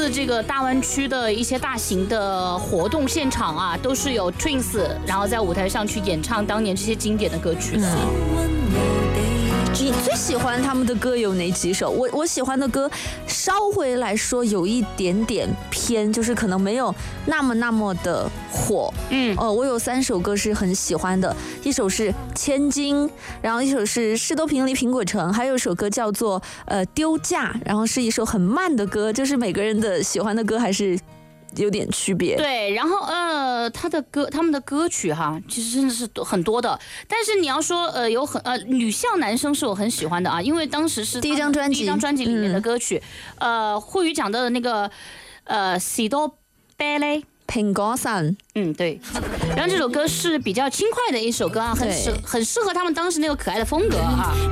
次这个大湾区的一些大型的活动现场啊，都是有 Twins， 然后在舞台上去演唱当年这些经典的歌曲的。 你最喜欢他们的歌有哪几首？我喜欢的歌稍微来说有一点点偏，就是可能没有那么的火。我有3首歌是很喜欢的，一首是《千金》，然后一首是《士多啤梨苹果城》，还有一首歌叫做丢架，然后是一首很慢的歌，就是每个人的喜欢的歌还是有点区别。 对，然后他们的歌曲哈，其实真的是很多的。但是你要说有女校男生是我很喜欢的啊，因为当时是第一张专辑里面的歌曲，沪语讲的那个士多啤梨苹果城， 对。然后这首歌是比较轻快的一首歌啊，很适合他们当时那个可爱的风格啊。